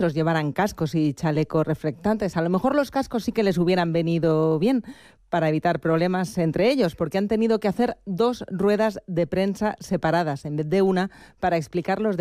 ministros llevaran cascos y chalecos reflectantes. A lo mejor los cascos sí que les hubieran venido bien para evitar problemas entre ellos, porque han tenido que hacer 2 ruedas de prensa separadas en vez de una para explicar los